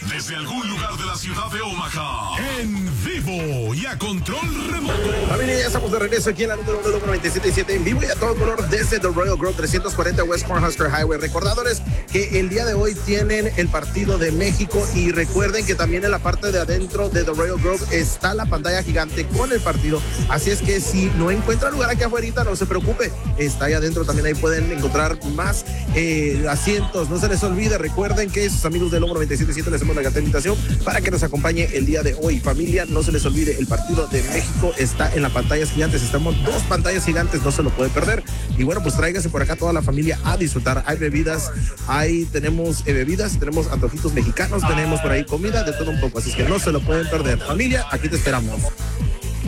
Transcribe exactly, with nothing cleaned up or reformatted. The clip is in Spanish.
Desde algún lugar de la ciudad de Omaha, en vivo y a control remoto. Familia, ya estamos de regreso aquí en la número uno, noventa y siete punto siete, en vivo y a todo color desde The Royal Grove, trescientos cuarenta West Cornhusker Highway. Recordadores que el día de hoy tienen el partido de México y recuerden que también en la parte de adentro de The Royal Grove está la pantalla gigante con el partido. Así es que si no encuentra lugar aquí afuera, no se preocupe, está ahí adentro también, ahí pueden encontrar más eh, asientos. No se les olvide, recuerden que sus amigos de Lobo noventa y siete punto siete les hacemos la grata invitación para que nos acompañe el día de hoy. Familia, no se les olvide, el partido de México está en las pantallas gigantes. Estamos dos pantallas gigantes, no se lo puede perder. Y bueno, pues tráigase por acá toda la familia a disfrutar. Hay bebidas, ahí tenemos eh, bebidas, tenemos antojitos mexicanos, tenemos por ahí comida, de todo un poco. Así es que no se lo pueden perder. Familia, aquí te esperamos.